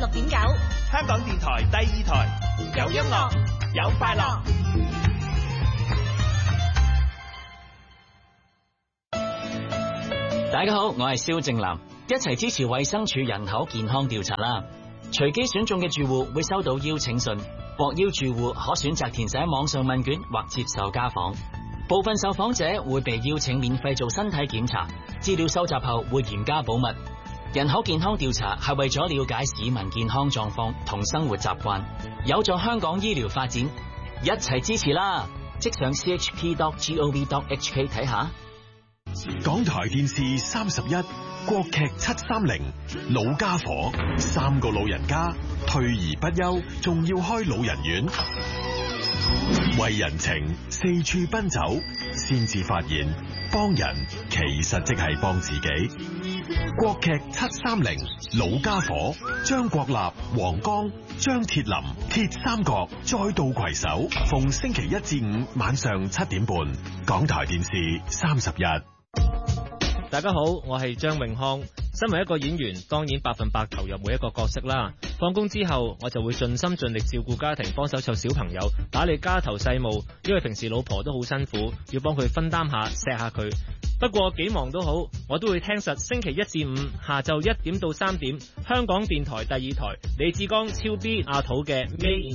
90.9， 香港電台第2台，有音樂，有快樂。 大家好，我係蕭正楠，一齊支持衛生署人口健康調查啦！隨機選中嘅住戶會收到邀請信，獲邀住戶可選擇填寫網上問卷或接受家訪。部分受訪者會被邀請免費做身體檢查，資料收集後會嚴加保密。人口健康調查係為咗了解市民健康狀況同生活習慣，有助香港醫療發展，一齊支持啦！即上 chp.gov.hk 睇下。 港台電視31國劇730老家伙，3個老人家退而不休，仲要開老人院，為人情四處奔走，先至發現幫人其實即係幫自己。國劇730老家伙，張國立、黃剛、張鐵林鐵三角再度攜手，逢星期1至5晚上7點半，港台電視31。 大家好，我係張永康。身為一個演員，當然100%投入每一個角色啦。放工之後，我就會盡心盡力照顧家庭，幫手湊小朋友，打理家頭細務。因為平時老婆都好辛苦，要幫佢分擔下，錫下佢。不過幾忙都好，我都會聽實星期1至5下晝1點到3點，香港電台第2台李志剛超 B 阿土嘅